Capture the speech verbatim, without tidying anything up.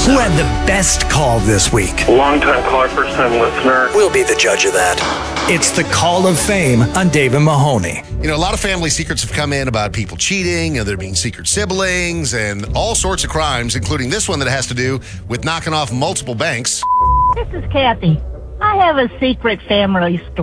Who had the best call this week? Long-time caller, first-time listener. We'll be the judge of that. It's the Call of Fame on Dave and Mahoney. You know, a lot of family secrets have come in about people cheating, and there being secret siblings, and all sorts of crimes, including this one that has to do with knocking off multiple banks. This is Kathy. I have a secret family story.